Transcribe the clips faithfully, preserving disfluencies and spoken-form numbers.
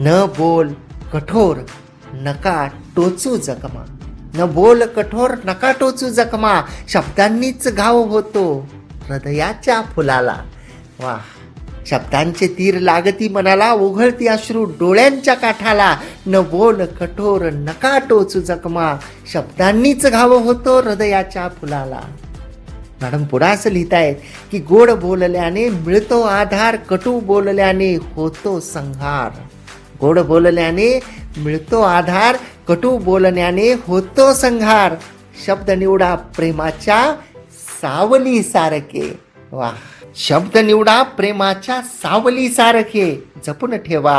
न बोल कठोर नका टोचू जखमा, न बोल कठोर नका टोचू जखमा, शब्दांनीच घाव होतो हृदयाच्या फुलाला. वा, शब्दांचे तीर लागती मनाला, ओघळती अश्रू डोळ्यांच्या काठाला. न बोल कठोर नका टोचू जखमा, शब्दांनीच घाव होतो हृदयाच्या फुलाला. मॅडम पुढे असं लिहितायत की गोड बोलल्याने मिळतो आधार, कटू बोलल्याने होतो संहार. गोड बोलल्याने मिळतो आधार, कटू बोलण्याने होतो संहार. शब्द निवडा प्रेमाच्या सावली सारखे. वा, शब्द निवडा प्रेमाच्या सावली सारखे, जपून ठेवा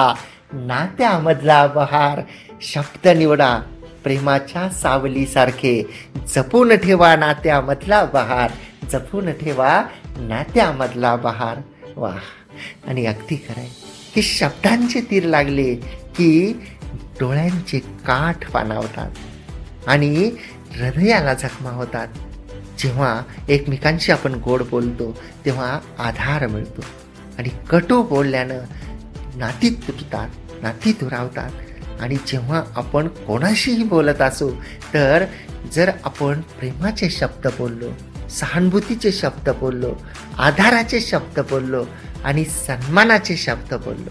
नात्यामधला बहार. शब्द निवडा प्रेमाच्या सावली सारखे, जपून ठेवा नात्यामधला बहार, जपून ठेवा नात्यामधला बहार. वा, आणि अगदी खरंय की शब्दांचे तीर लागले की डोळ्यांचे काठ पाणावतात आणि हृदयाला जखमा होतात. जेव्हा एकमेकांशी आपण गोड बोलतो तेव्हा आधार मिळतो आणि कटू बोलल्यानं नाती तुटतात, नाती दुरावतात. आणि जेव्हा आपण कोणाशीही बोलत असू तर जर आपण प्रेमाचे शब्द बोललो, सहानुभूतीचे शब्द बोललो, आधाराचे शब्द बोललो आणि सन्मानाचे शब्द बोललो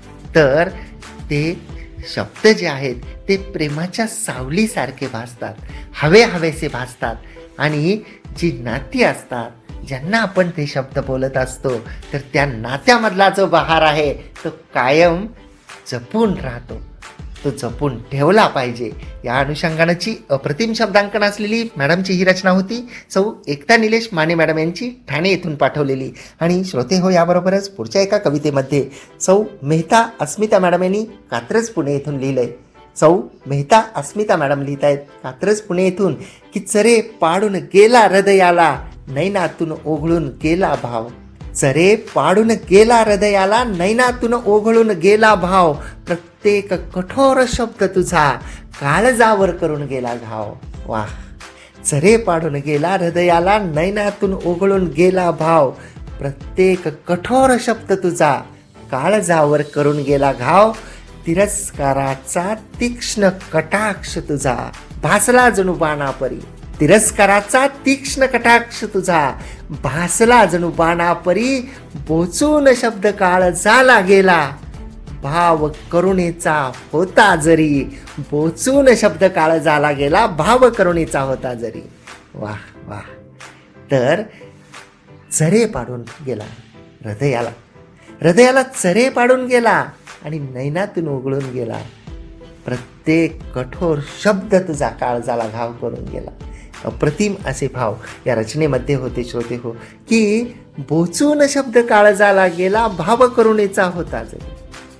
तर ते शब्द जे आहेत ते प्रेमाच्या सावलीसारखे भासतात, हवे हवेसे भासतात. आणि जी नाती असतात, ज्यांना आपण ते शब्द बोलत असतो तर त्या नात्यामधला जो बहार आहे तो कायम जपून राहतो, तो जपून ठेवला पाहिजे. या अनुषंगानाची अप्रतिम शब्दांकन असलेली मॅडमची ही रचना होती. सौ एकता निलेश माने मॅडम यांची ठाणे येथून पाठवलेली. आणि श्रोते हो, याबरोबरच पुढच्या एका कवितेमध्ये सौ मेहता अस्मिता मॅडम यांनी कात्रज पुणे येथून लिहिलंय. सौ मेहता अस्मिता मॅडम लिहित आहेत कात्रज पुणे येथून की चरे पाडून गेला हृदयाला, नैनातून ओघळून गेला भाव. चरे पाडून गेला हृदयाला, नैनातून ओघळून गेला भाव. प्रत्येक कठोर शब्द तुझा काळजावर करून गेला घाव. वाह, चरे पाडून गेला हृदयाला, नैनातून ओघळून गेला भाव. प्रत्येक कठोर शब्द तुझा काळजावर करून गेला घाव. तिरस्काराचा तीक्ष्ण कटाक्ष तुझा भासला जणू बाणापरी. तिरस्काराचा तीक्ष्ण कटाक्ष तुझा भासला जणू बाणापरी. बोचून शब्द काळजाला गेला, भाव करुणेचा होता जरी. बोचून शब्द काळजाला गेला, भाव करुणेचा होता जरी. वाह वाह. तर चरे पाडून गेला हृदयाला, हृदयाला चरे पाडून गेला आणि नैनातून ओघळून गेला. प्रत्येक कठोर शब्द तुझा काळजाला घाव करून गेला. अप्रतिम असे भाव या रचनेमध्ये होते श्रोते हो, की बोचून शब्द काळजाला गेला, भाव करुणेचा होता जरी.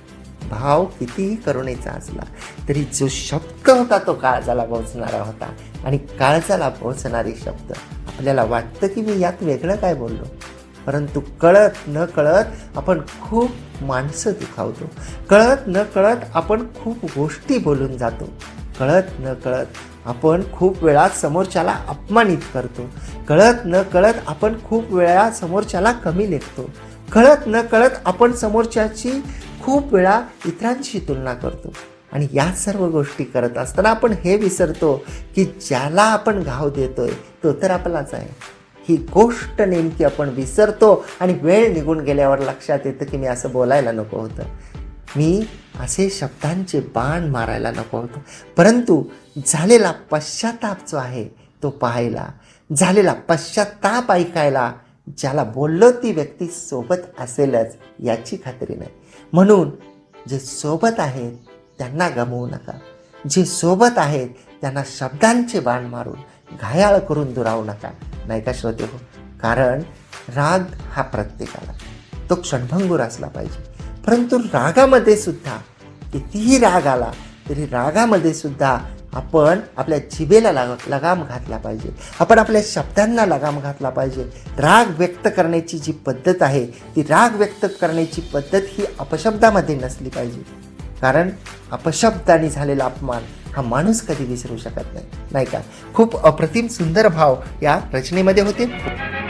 भाव कितीही करुणेचा असला तरी जो शब्द होता तो काळजाला पोहोचणारा होता. आणि काळजाला पोहोचणारे शब्द आपल्याला वाटतं की मी यात वेगळं काय बोललो, परंतु कळत न कळत आपण खूप माणसं दुखावतो. कळत न कळत आपण खूप गोष्टी बोलून जातो. कळत न कळत आपण खूप वेळा समोरच्याला अपमानित करतो. कळत न कळत आपण खूप वेळा समोरच्याला कमी लेखतो. कळत न कळत आपण समोरच्याची खूप वेळा इतरांशी तुलना करतो. आणि या सर्व गोष्टी करत असताना आपण हे विसरतो की ज्याला आपण घाव देतोय तो तर आपलाच आहे. ही गोष्ट नेमकी आपण विसरतो आणि वेळ निघून गेल्यावर लक्षात येतं की मी असं बोलायला नको होतं, मी असे शब्दांचे बाण मारायला नको होतं. परंतु झालेला पश्चाताप जो आहे तो पाहायला, झालेला पश्चाताप ऐकायला, ज्याला बोललो ती व्यक्ती सोबत असेलच याची खात्री नाही. म्हणून जे सोबत आहेत त्यांना गमवू नका. जे सोबत आहेत त्यांना शब्दांचे बाण मारून घायाळ करून दुरावू नका. नाही का श्रोते हो? कारण राग हा प्रत्येकाला तो क्षणभंगूर असला पाहिजे. परंतु रागामध्ये सुद्धा कितीही राग आला तरी रागामध्ये सुद्धा आपण आपल्या जिभेला लाग लगाम घातला पाहिजे. आपण आपल्या शब्दांना लगाम घातला पाहिजे. राग व्यक्त करण्याची जी पद्धत आहे ती राग व्यक्त करण्याची पद्धत ही अपशब्दामध्ये नसली पाहिजे. कारण अपशब्दाने झालेला अपमान हा माणूस कधी विसरू शकत नाही. नाही का? खूप अप्रतिम सुंदर भाव या रचनेमध्ये होते.